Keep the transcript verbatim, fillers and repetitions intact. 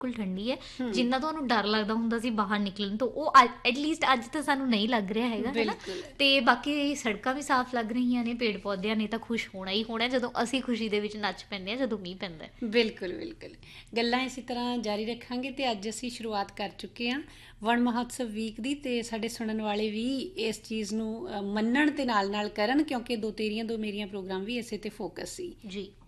ਬਿਲਕੁਲ ਠੰਡੀ ਹੈ। ਹੂੰ। ਜਿੰਨਾ ਤੁਹਾਨੂੰ ਡਰ ਲੱਗਦਾ ਹੁੰਦਾ ਸੀ ਬਾਹਰ ਨਿਕਲਣ ਤੋਂ, ਉਹ ਐਟਲੀਸਟ ਅੱਜ ਤਾਂ ਸਾਨੂੰ ਨਹੀਂ ਲੱਗ ਰਿਹਾ ਹੈਗਾ, ਹੈ ਨਾ। ਬਿਲਕੁਲ। ਤੇ ਬਾਕੀ ਸੜਕਾਂ ਵੀ ਸਾਫ਼ ਲੱਗ ਰਹੀਆਂ ਨੇ, ਪੇੜ ਪੌਦਿਆਂ ਨੇ ਤਾਂ ਖੁਸ਼ ਹੋਣਾ ਹੀ ਹੋਣਾ ਜਦੋਂ ਅਸੀਂ ਖੁਸ਼ੀ ਦੇ ਵਿੱਚ ਨੱਚ ਪੈਂਦੇ ਹਾਂ ਜਦੋਂ ਮੀਂਹ ਪੈਂਦਾ। ਬਿਲਕੁਲ ਬਿਲਕੁਲ। ਗੱਲਾਂ ਇਸੇ ਤਰ੍ਹਾਂ ਜਾਰੀ ਰੱਖਾਂਗੇ ਤੇ ਅੱਜ ਅਸੀਂ ਸ਼ੁਰੂਆਤ ਕਰ ਚੁੱਕੇ ਹਾਂ ਵਣ ਮਹੋਤਸਵ ਵੀਕ ਦੀ, ਤੇ ਸਾਡੇ ਸੁਣਨ ਵਾਲੇ ਵੀ ਇਸ ਚੀਜ਼ ਨੂੰ ਮੰਨਣ ਤੇ ਨਾਲ ਨਾਲ ਕਰਨ, ਕਿਉਂਕਿ ਦੋ ਤੇਰੀਆਂ ਦੋ ਮੇਰੀਆਂ ਪ੍ਰੋਗਰਾਮ ਵੀ ਇਸੇ ਤੇ ਫੋਕਸ ਸੀ। ਜੀ।